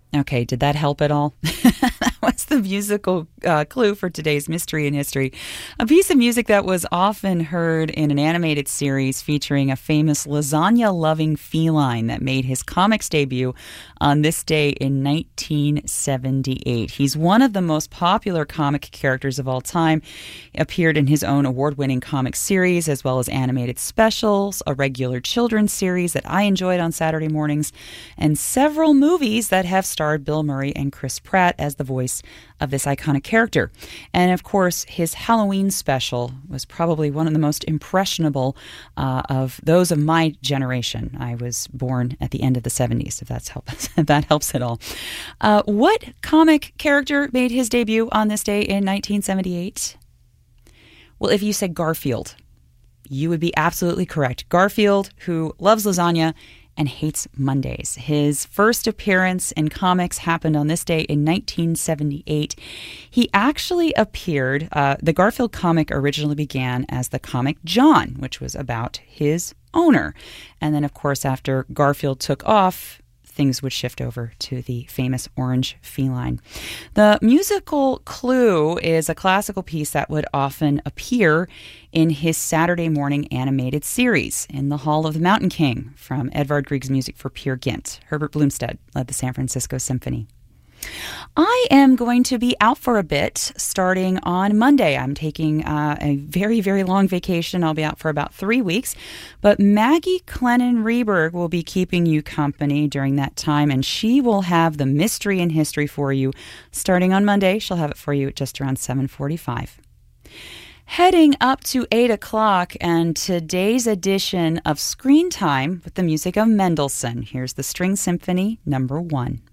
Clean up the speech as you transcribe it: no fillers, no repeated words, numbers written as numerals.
Okay, did that help at all? That was the musical clue for today's Mystery in History. A piece of music that was often heard in an animated series featuring a famous lasagna-loving feline that made his comics debut on this day in 1978. He's one of the most popular comic characters of all time. He appeared in his own award-winning comic series as well as animated specials, a regular children's series that I enjoyed on Saturday mornings, and several movies that have starred Bill Murray and Chris Pratt as the voice of this iconic character. And of course, his Halloween special was probably one of the most impressionable of those of my generation. I was born at the end of the 70s, if that helps at all. What comic character made his debut on this day in 1978? Well, if you said Garfield, you would be absolutely correct. Garfield, who loves lasagna and hates Mondays. His first appearance in comics happened on this day in 1978. He actually appeared, the Garfield comic originally began as the comic John, which was about his owner. And then, of course, after Garfield took off, things would shift over to the famous orange feline. The musical Clue is a classical piece that would often appear in his Saturday morning animated series in the Hall of the Mountain King from Edvard Grieg's music for Peer Gynt. Herbert Blomstead led the San Francisco Symphony. I am going to be out for a bit starting on Monday. I'm taking a very, very long vacation. I'll be out for about 3 weeks. But Maggie Clennon Reberg will be keeping you company during that time, and she will have the Mystery in History for you starting on Monday. She'll have it for you at just around 7:45. Heading up to 8 o'clock and today's edition of Screen Time with the music of Mendelssohn. Here's the String Symphony No. 1.